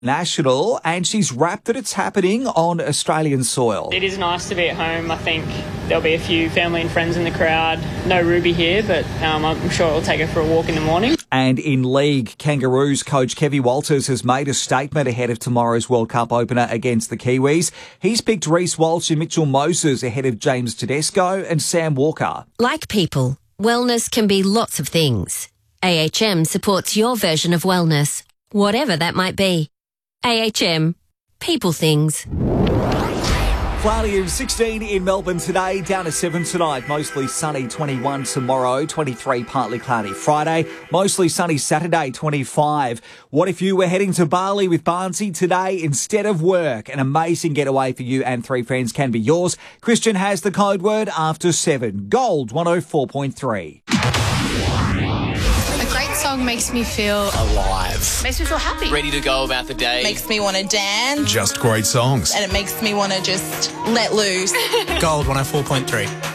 National, and she's rapt that it's happening on Australian soil. It is nice to be at home. I think there'll be a few family and friends in the crowd. No Ruby here, but I'm sure I'll take her for a walk in the morning. And in league, Kangaroos coach Kevy Walters has made a statement ahead of tomorrow's World Cup opener against the Kiwis. He's picked Reece Walsh and Mitchell Moses ahead of James Tedesco and Sam Walker. Like people, wellness can be lots of things. AHM supports your version of wellness, whatever that might be. AHM. People things. Cloudy of 16 in Melbourne today, down to 7 tonight. Mostly sunny, 21 tomorrow, 23 partly cloudy Friday. Mostly sunny Saturday, 25. What if you were heading to Bali with Barnsey today instead of work? An amazing getaway for you and three friends can be yours. Christian has the code word after 7. Gold 104.3. Song makes me feel alive. Makes me feel happy. Ready to go about the day. Makes me want to dance. Just great songs. And it makes me want to just let loose. Gold 104.3.